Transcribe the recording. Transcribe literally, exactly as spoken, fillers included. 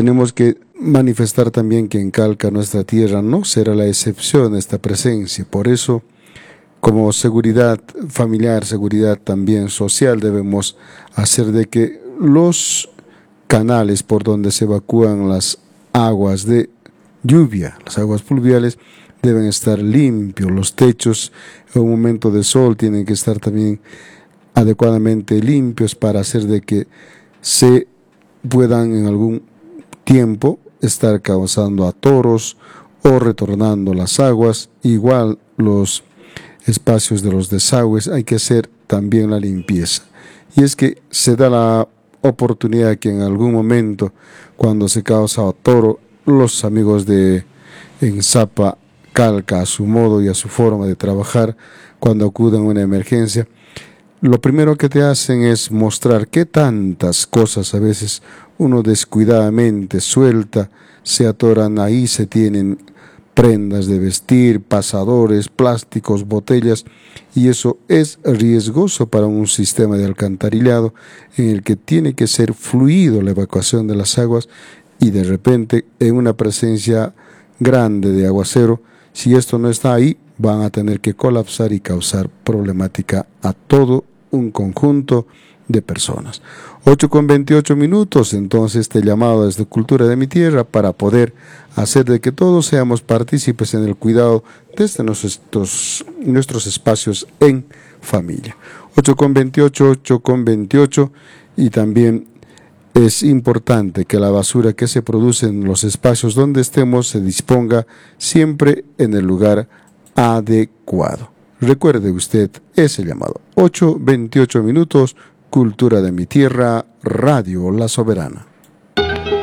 tenemos que manifestar también que en Calca, nuestra tierra, no será la excepción esta presencia. Por eso, como seguridad familiar, seguridad también social, debemos hacer de que los canales por donde se evacúan las aguas de lluvia, las aguas pluviales, deben estar limpios. Los techos en un momento de sol tienen que estar también adecuadamente limpios para hacer de que se puedan en algún tiempo estar causando atoros o retornando las aguas. Igual los espacios de los desagües hay que hacer también la limpieza. Y es que se da la oportunidad que en algún momento, cuando se causa atoro, los amigos de Ensapa Calca, a su modo y a su forma de trabajar, cuando acuden a una emergencia, lo primero que te hacen es mostrar qué tantas cosas a veces uno descuidadamente suelta, se atoran ahí, se tienen prendas de vestir, pasadores, plásticos, botellas, y eso es riesgoso para un sistema de alcantarillado en el que tiene que ser fluido la evacuación de las aguas, y de repente en una presencia grande de aguacero, si esto no está ahí, van a tener que colapsar y causar problemática a todo un conjunto de personas. ocho con veintiocho minutos, entonces este llamado desde Cultura de mi Tierra para poder hacer de que todos seamos partícipes en el cuidado desde nuestros, nuestros espacios en familia. ocho con veintiocho, ocho con veintiocho, y también es importante que la basura que se produce en los espacios donde estemos se disponga siempre en el lugar adecuado. Recuerde usted ese llamado. ocho veintiocho minutos, Cultura de mi Tierra, Radio La Soberana.